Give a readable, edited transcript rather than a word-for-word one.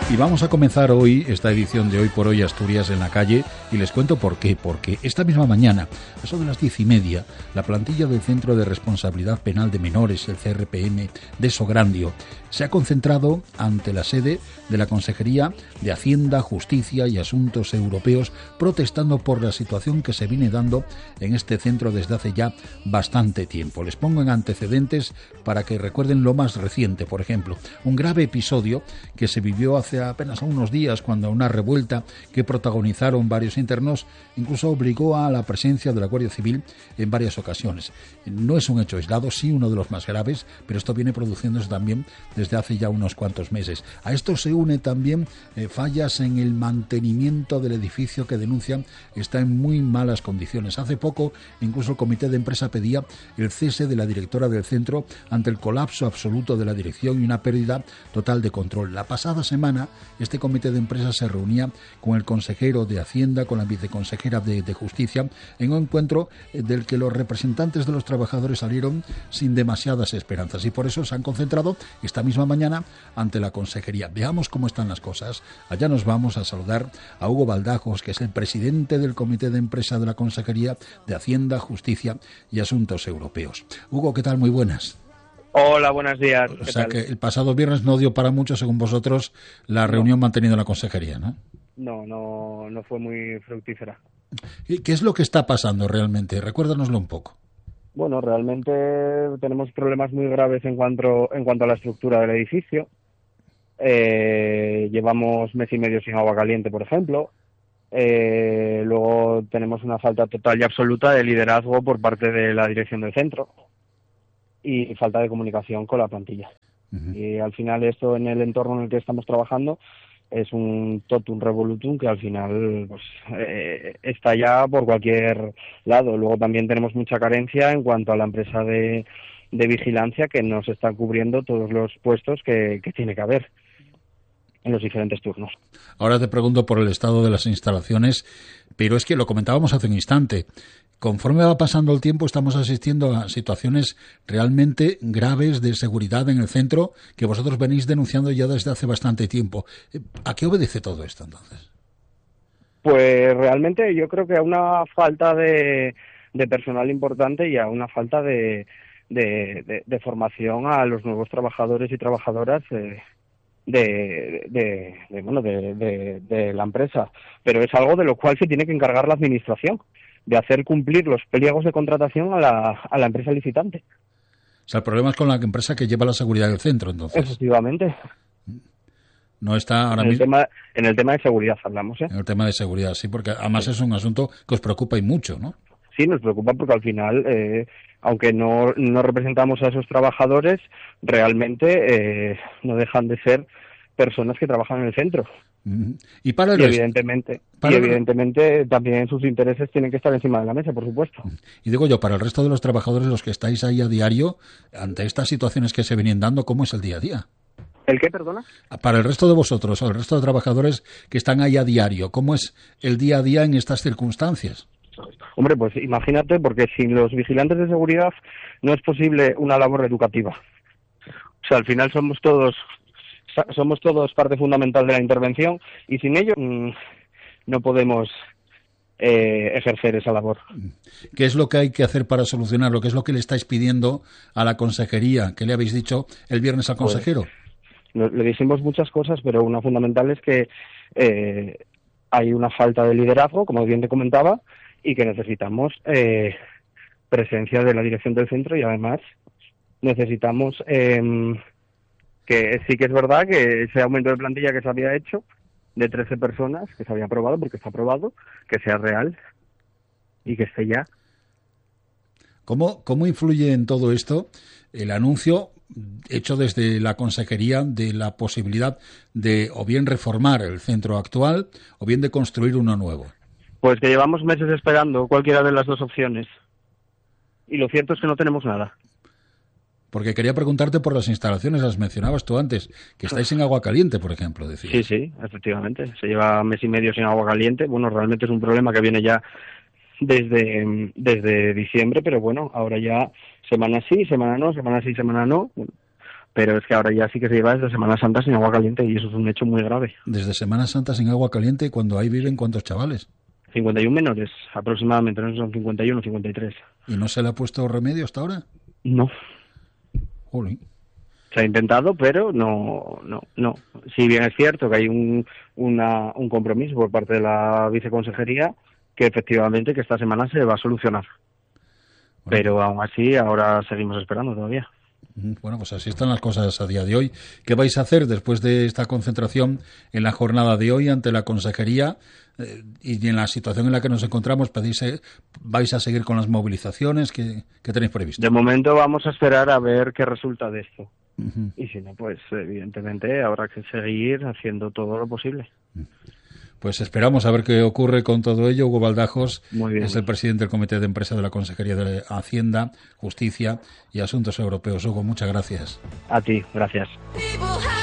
Y vamos a comenzar hoy, esta edición de Hoy por Hoy Asturias en la calle, y les cuento por qué. Porque esta misma mañana, a eso de las 10:30, la plantilla del Centro de Responsabilidad Penal de Menores, el CRPM, de Sograndio, se ha concentrado ante la sede de la Consejería de Hacienda, Justicia y Asuntos Europeos, protestando por la situación que se viene dando en este centro desde hace ya bastante tiempo. Les pongo en antecedentes para que recuerden lo más reciente, por ejemplo, un grave episodio que se vivió hace apenas unos días, cuando una revuelta que protagonizaron varios internos incluso obligó a la presencia de la Guardia Civil en varias ocasiones. No es un hecho aislado, sí uno de los más graves, pero esto viene produciéndose también desde hace ya unos cuantos meses. A esto se une también fallas en el mantenimiento del edificio, que denuncian está en muy malas condiciones. Hace poco incluso el comité de empresa pedía el cese de la directora del centro ante el colapso absoluto de la dirección y una pérdida total de control. La pasada semana este comité de empresa se reunía con el consejero de Hacienda, con la viceconsejera de Justicia, en un encuentro del que los representantes de los trabajadores salieron sin demasiadas esperanzas, y por eso se han concentrado esta misma mañana ante la consejería. Veamos cómo están las cosas. Allá nos vamos a saludar a Hugo Baldajos, que es el presidente del comité de empresa de la Consejería de Hacienda, Justicia y Asuntos Europeos. Hugo, ¿qué tal? Muy buenas. Hola, buenos días. O sea que el pasado viernes no dio para mucho, según vosotros, la reunión mantenida en la consejería, ¿no? No fue muy fructífera. ¿Y qué es lo que está pasando realmente? Recuérdanoslo un poco. Bueno, realmente tenemos problemas muy graves en cuanto a la estructura del edificio. Llevamos mes y medio sin agua caliente, por ejemplo. Luego tenemos una falta total y absoluta de liderazgo por parte de la dirección del centro y falta de comunicación con la plantilla. Uh-huh. Y al final esto, en el entorno en el que estamos trabajando, es un totum revolutum que al final pues está ya por cualquier lado. Luego también tenemos mucha carencia en cuanto a la empresa de vigilancia, que no se están cubriendo todos los puestos que tiene que haber en los diferentes turnos. Ahora te pregunto por el estado de las instalaciones, pero es que lo comentábamos hace un instante. Conforme va pasando el tiempo, estamos asistiendo a situaciones realmente graves de seguridad en el centro que vosotros venís denunciando ya desde hace bastante tiempo. ¿A qué obedece todo esto, entonces? Pues realmente yo creo que a una falta de personal importante y a una falta de formación a los nuevos trabajadores y trabajadoras de la empresa. Pero es algo de lo cual se tiene que encargar la administración, de hacer cumplir los pliegos de contratación a la empresa licitante. O sea, el problema es con la empresa que lleva la seguridad del centro, entonces. Efectivamente. No está ahora mismo. En el tema de seguridad hablamos, ¿eh? En el tema de seguridad, sí, porque además es un asunto que os preocupa y mucho, ¿no? Sí, nos preocupa porque al final, aunque no representamos a esos trabajadores, realmente no dejan de ser personas que trabajan en el centro. Y evidentemente también sus intereses tienen que estar encima de la mesa, por supuesto. Y digo yo, para el resto de los trabajadores, los que estáis ahí a diario, ante estas situaciones que se vienen dando, ¿cómo es el día a día? ¿El qué, perdona? Para el resto de vosotros, o el resto de trabajadores que están ahí a diario, ¿cómo es el día a día en estas circunstancias? Hombre, pues imagínate, porque sin los vigilantes de seguridad no es posible una labor educativa. O sea, al final somos todos parte fundamental de la intervención, y sin ello no podemos ejercer esa labor. ¿Qué es lo que hay que hacer para solucionarlo? ¿Qué es lo que le estáis pidiendo a la consejería? ¿Qué le habéis dicho el viernes al consejero? Pues, le dijimos muchas cosas, pero una fundamental es que hay una falta de liderazgo, como bien te comentaba, y que necesitamos presencia de la dirección del centro, y además necesitamos que sí que es verdad que ese aumento de plantilla que se había hecho de 13 personas, que se había aprobado, porque está aprobado, que sea real y que esté ya. ¿Cómo influye en todo esto el anuncio hecho desde la consejería de la posibilidad de o bien reformar el centro actual o bien de construir uno nuevo? Pues que llevamos meses esperando cualquiera de las dos opciones, y lo cierto es que no tenemos nada. Porque quería preguntarte por las instalaciones, las mencionabas tú antes, que estáis en agua caliente, por ejemplo, decías. Sí, efectivamente. Se lleva mes y medio sin agua caliente. Bueno, realmente es un problema que viene ya desde diciembre, pero bueno, ahora ya semana sí, semana no, semana sí, semana no. Bueno, pero es que ahora ya sí que se lleva desde Semana Santa sin agua caliente y eso es un hecho muy grave. Desde Semana Santa sin agua caliente, cuando ahí viven ¿cuántos chavales? 51 menores aproximadamente, no sé, son 51 o 53. ¿Y no se le ha puesto remedio hasta ahora? No. Jolín. Se ha intentado, pero no. Si bien es cierto que hay un compromiso por parte de la viceconsejería que efectivamente que esta semana se va a solucionar. Bueno, pero aún así ahora seguimos esperando todavía. Bueno, pues así están las cosas a día de hoy. ¿Qué vais a hacer después de esta concentración en la jornada de hoy ante la consejería y en la situación en la que nos encontramos? ¿Vais a seguir con las movilizaciones? ¿Qué tenéis previsto? De momento vamos a esperar a ver qué resulta de esto. Y si no, pues evidentemente habrá que seguir haciendo todo lo posible. Pues esperamos a ver qué ocurre con todo ello. Hugo Baldajos es el bien. presidente del Comité de Empresa de la Consejería de Hacienda, Justicia y Asuntos Europeos. Hugo, muchas gracias. A ti, gracias.